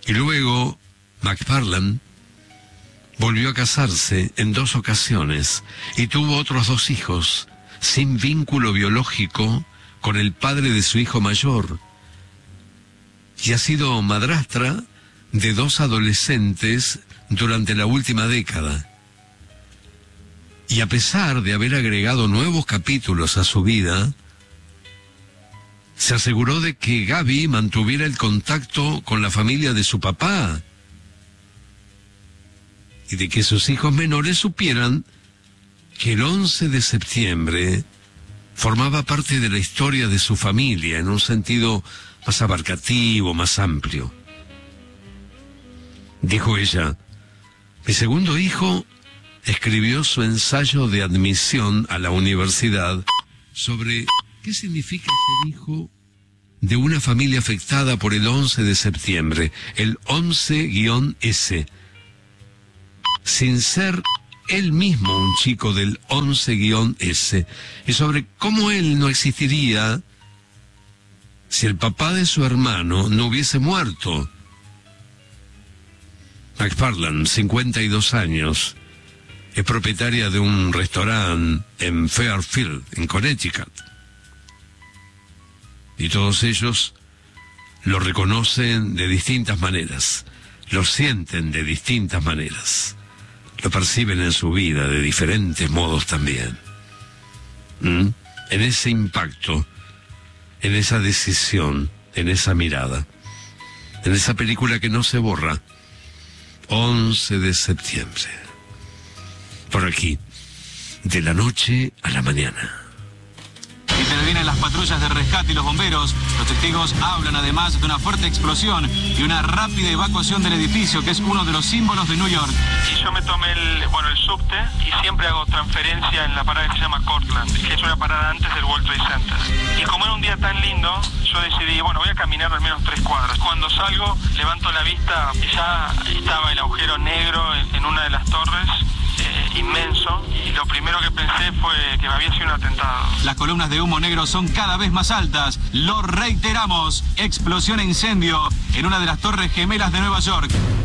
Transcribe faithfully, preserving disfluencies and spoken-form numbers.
Y luego McFarlane volvió a casarse en dos ocasiones y tuvo otros dos hijos, sin vínculo biológico con el padre de su hijo mayor. Y ha sido madrastra de dos adolescentes durante la última década. Y a pesar de haber agregado nuevos capítulos a su vida, se aseguró de que Gaby mantuviera el contacto con la familia de su papá y de que sus hijos menores supieran que el once de septiembre formaba parte de la historia de su familia en un sentido más abarcativo, más amplio. Dijo ella: mi segundo hijo escribió su ensayo de admisión a la universidad sobre qué significa ser hijo de una familia afectada por el once de septiembre, el once ese, sin ser él mismo un chico del once ese, y sobre cómo él no existiría si el papá de su hermano no hubiese muerto. McFarlane, cincuenta y dos años, es propietaria de un restaurante en Fairfield, en Connecticut. Y todos ellos lo reconocen de distintas maneras, lo sienten de distintas maneras, lo perciben en su vida de diferentes modos también. ¿Mm? En ese impacto, en esa decisión, en esa mirada, en esa película que no se borra, once de septiembre. Por aquí, de la noche a la mañana. Intervienen las patrullas de rescate y los bomberos. Los testigos hablan además de una fuerte explosión y una rápida evacuación del edificio, que es uno de los símbolos de New York. Y yo me tomé el, bueno, el subte y siempre hago transferencia en la parada que se llama Cortlandt, que es una parada antes del World Trade Center. Y como era un día tan lindo, yo decidí, bueno, voy a caminar al menos tres cuadras. Cuando salgo, levanto la vista y ya estaba el agujero negro en, en una de las torres. Eh, inmenso, y lo primero que pensé fue que había sido un atentado. Las columnas de humo negro son cada vez más altas. Lo reiteramos, explosión e incendio en una de las torres gemelas de Nueva York.